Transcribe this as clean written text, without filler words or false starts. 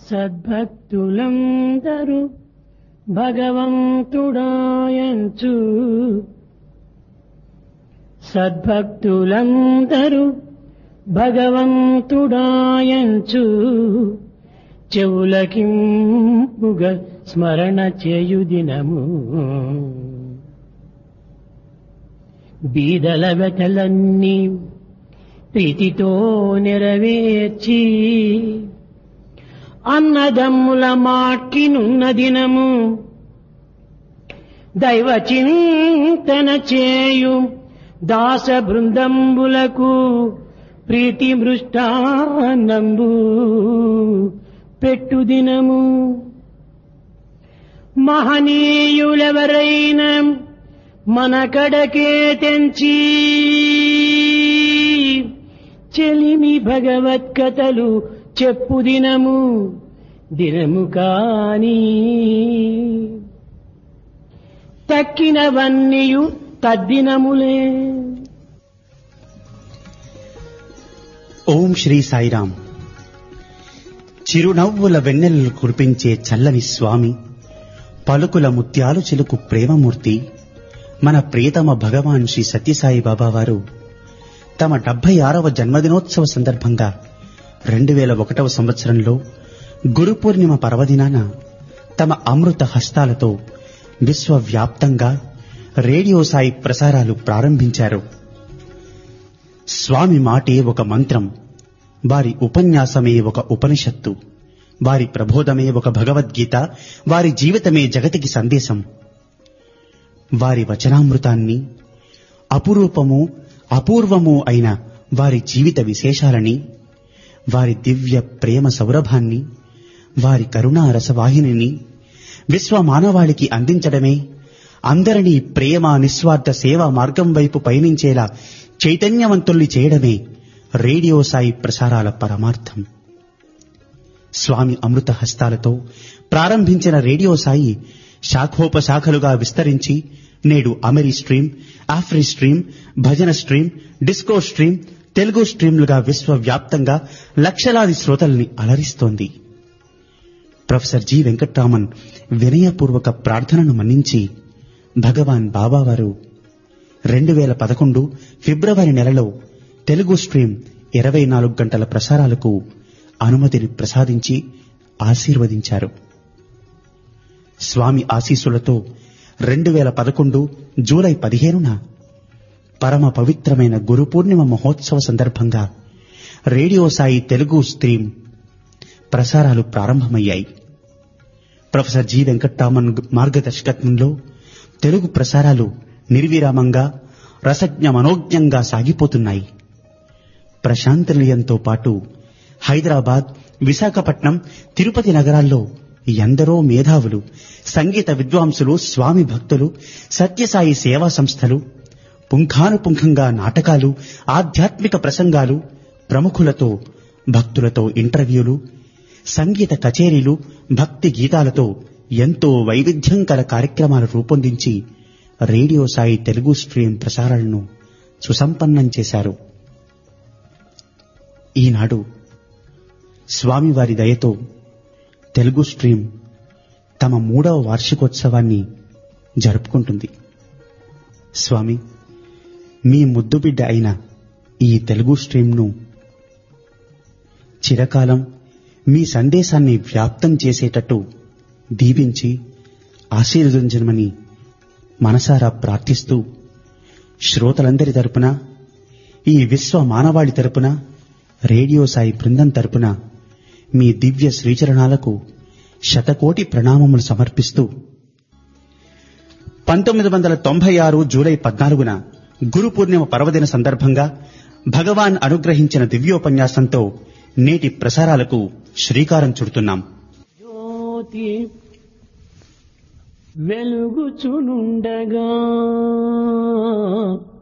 సద్భక్తులందరూ భగవంతుడాయంచు, సద్భక్తులందరూ భగవంతుడాయంచు, చెవులకింపుగా స్మరణ చేయు దినము. బీదల వెతలన్నీ ప్రీతితో నెరవేర్చి, అన్నదమ్ముల మాట్కినున్న దినము. దైవ చింతన చేయు దాస బృందంబులకు ప్రీతి మృష్టాన్నంబు పెట్టు దినము. మహనీయులెవరైనా మన కడకే తెంచి, చెలిమి భగవత్కథలు చెప్పు దినము. దినము కాని తక్కినవన్నీయు తద్దినములే. ఓం శ్రీ సాయిరాం. చిరునవ్వుల వెన్నెలలు కురిపించే చల్లని స్వామి, పలుకుల ముత్యాలు చిలుకు ప్రేమమూర్తి మన ప్రియతమ భగవాన్ శ్రీ సత్యసాయి బాబా వారు తమ 76వ జన్మదినోత్సవ సందర్భంగా 2001వ సంవత్సరంలో గురు పూర్ణిమ పర్వదినాన తమ అమృత హస్తాలతో విశ్వవ్యాప్తంగా రేడియో సాయి ప్రసారాలు ప్రారంభించారు. స్వామి మాటే ఒక మంత్రం, వారి ఉపన్యాసమే ఒక ఉపనిషత్తు, వారి ప్రబోధమే ఒక భగవద్గీత, వారి జీవితమే జగతికి సందేశం. వారి వచనామృతాన్ని, అపురూపము అపూర్వము అయిన వారి జీవిత విశేషాలని, వారి దివ్య ప్రేమ సౌరభాన్ని, వారి కరుణా రసవాహినిని విశ్వ మానవాళికి అందించడమే, అందరినీ ప్రేమ నిస్వార్థ సేవా మార్గం వైపు పయనించేలా చైతన్యవంతుల్ని చేయడమే రేడియో సాయి ప్రసారాల పరమార్థం. స్వామి అమృత హస్తాలతో ప్రారంభించిన రేడియో సాయి శాఖోపశాఖలుగా విస్తరించి నేడు అమెరి స్ట్రీమ్, ఆఫ్రి స్ట్రీమ్, భజన స్ట్రీమ్, డిస్కో స్ట్రీమ్, తెలుగు స్ట్రీమ్లుగా విశ్వవ్యాప్తంగా లక్షలాది శ్రోతల్ని అలరిస్తోంది. ప్రొఫెసర్ జి వెంకట్రామన్ వినయపూర్వక ప్రార్థనను మన్నించి భగవాన్ బాబావారు 2011 ఫిబ్రవరి నెలలో తెలుగు స్ట్రీమ్ 24 గంటల ప్రసారాలకు అనుమతిని ప్రసాదించి ఆశీర్వదించారు. స్వామి ఆశీస్సులతో 2011 జూలై 15న పరమ పవిత్రమైన గురు పూర్ణిమ మహోత్సవ సందర్భంగా రేడియో సాయి తెలుగు స్ట్రీమ్ ప్రసారాలు ప్రారంభమయ్యాయి. ప్రొఫెసర్ జి వెంకట్రామన్ మార్గదర్శకత్వంలో తెలుగు ప్రసారాలు నిర్విరామంగా రసజ్ఞ మనోజ్ఞంగా సాగిపోతున్నాయి. ప్రశాంత నిలయంతో పాటు హైదరాబాద్, విశాఖపట్నం, తిరుపతి నగరాల్లో ఎందరో మేధావులు, సంగీత విద్వాంసులు, స్వామి భక్తులు, సత్యసాయి సేవా సంస్థలు, పుంఖానుపుంఖంగా నాటకాలు, ఆధ్యాత్మిక ప్రసంగాలు, ప్రముఖులతో భక్తులతో ఇంటర్వ్యూలు, సంగీత కచేరీలు, భక్తి గీతాలతో ఎంతో వైవిధ్యం కల కార్యక్రమాలు రూపొందించి రేడియో సాయి తెలుగు స్ట్రీమ్ ప్రసారాలను సుసంపన్నం చేశారు. ఈనాడు స్వామివారి దయతో తెలుగు స్ట్రీమ్ తమ 3వ వార్షికోత్సవాన్ని జరుపుకుంటుంది. స్వామి, మీ ముద్దుబిడ్డ అయిన ఈ తెలుగు స్ట్రీమ్ను చిరకాలం మీ సందేశాన్ని వ్యాప్తం చేసేటట్టు దీవించి ఆశీర్వదించమని మనసారా ప్రార్థిస్తూ, శ్రోతలందరి తరపున, ఈ విశ్వ మానవాళి తరపున, రేడియో సాయి బృందం తరపున మీ దివ్య శ్రీచరణాలకు శతకోటి ప్రణామములు సమర్పిస్తూ 1996 జూలై 14న గురు పూర్ణిమ పర్వదిన సందర్భంగా భగవాన్ అనుగ్రహించిన దివ్యోపన్యాసంతో నేటి ప్రసారాలకు శ్రీకారం చుడుతున్నాం. జ్యోతి వెలుగుచునుండగా